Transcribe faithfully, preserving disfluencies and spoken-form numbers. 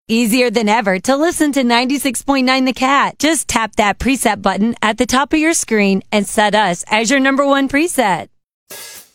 Easier than ever to listen to ninety-six point nine The Cat. Just tap that preset button at the top of your screen and set us as your number one preset.